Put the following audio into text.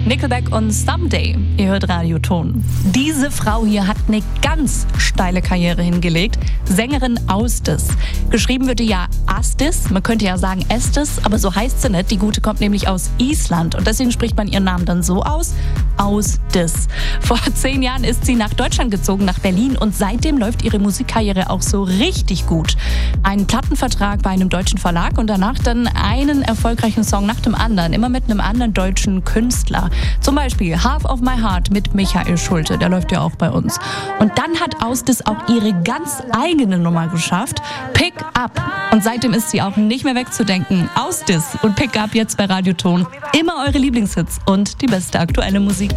Nickelback und Someday. Ihr hört Radioton. Diese Frau hier hat eine ganz steile Karriere hingelegt. Sängerin Austis. Geschrieben wird die ja Astis. Man könnte ja sagen Estis, aber so heißt sie nicht. Die Gute kommt nämlich aus Island und deswegen spricht man ihren Namen dann so aus. Austis. Vor 10 Jahren ist sie nach Deutschland gezogen, nach Berlin und seitdem läuft ihre Musikkarriere auch so richtig gut. Einen Plattenvertrag bei einem deutschen Verlag und danach dann einen erfolgreichen Song nach dem anderen, immer mit einem anderen deutschen Künstler. Zum Beispiel Half of My Heart mit Michael Schulte, der läuft ja auch bei uns. Und dann hat Austis auch ihre ganz eigene Nummer geschafft, Pick Up. Und seitdem ist sie auch nicht mehr wegzudenken. Austis und Pick Up jetzt bei Radioton. Immer eure Lieblingshits und die beste aktuelle Musik.